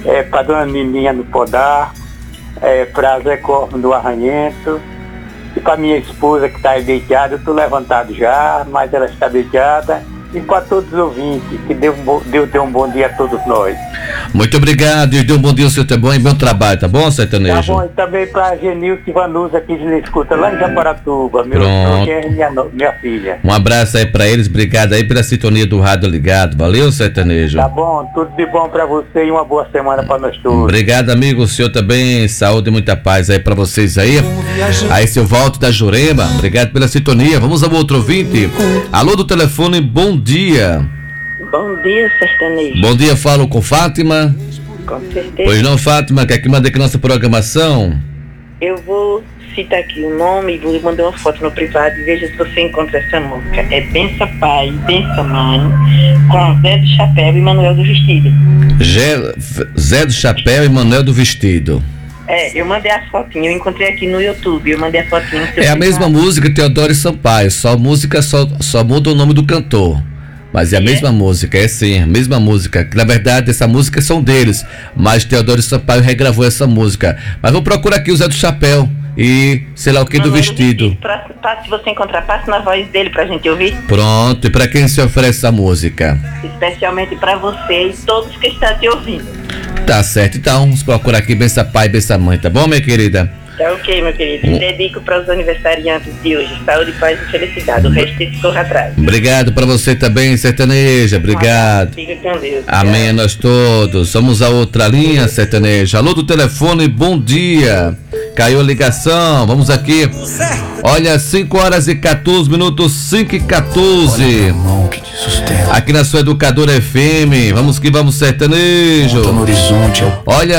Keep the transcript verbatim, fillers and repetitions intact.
é, para dona Nininha do Podar, é, para Zé Corvo do Arranhento, e para minha esposa que está deitada. Eu estou levantado já, mas ela está deitada. E para todos os ouvintes, que Deus, Deus dê um bom dia a todos nós. Muito obrigado, Deus dê um bom dia ao seu bom e bom trabalho, tá bom, sertanejo? Tá bom, e também para Genilson e Vanusa, aqui de escuta, lá em Japaratuba, meu Pronto. filho, minha, minha filha. Um abraço aí pra eles, obrigado aí pela sintonia do rádio ligado, valeu, sertanejo? Tá bom, tudo de bom para você e uma boa semana para nós todos. Obrigado, amigo, o senhor também, saúde e muita paz aí pra vocês aí. Aí, seu Walter da Jurema, obrigado pela sintonia. Vamos ao outro ouvinte. Alô do telefone, bom dia. Bom dia, sertanejo. Bom dia, falo com Fátima. Com certeza. Pois não, Fátima, quer que mande aqui nossa programação? Eu vou citar aqui o nome e vou mandar uma foto no privado e veja se você encontra essa música. É Bença Pai, Bença Mãe, com Zé do Chapéu e Manuel do Vestido. Zé, Zé do Chapéu e Manuel do Vestido. É, eu mandei as fotinhas, eu encontrei aqui no YouTube, eu mandei a fotinha. É a mesma música, Teodoro e Sampaio, só a música só, só muda o nome do cantor. Mas é a mesma música, é sim, a mesma música. Na verdade, essa música são deles, mas Teodoro e Sampaio regravou essa música. Mas vou procurar aqui o Zé do Chapéu e sei lá o que do vestido. Pra, pra, se você encontrar, passe na voz dele pra gente ouvir. Pronto, e pra quem se oferece essa música? Especialmente pra você e todos que estão te ouvindo. Tá certo, então vamos procurar aqui Bença Pai e Bença Mãe, tá bom, minha querida? Tá ok, meu querido. Me dedico para os aniversariantes de hoje. Saúde, paz e felicidade. O resto que corra atrás. Obrigado pra você também, sertaneja. Obrigado. Fica com Deus. Amém a nós todos. Vamos a outra linha, sertaneja. Alô do telefone, bom dia. Caiu a ligação, vamos aqui. Olha, cinco horas e quatorze minutos, cinco e quatorze. Aqui na sua Educadora F M. Vamos que vamos, sertanejo. Olha,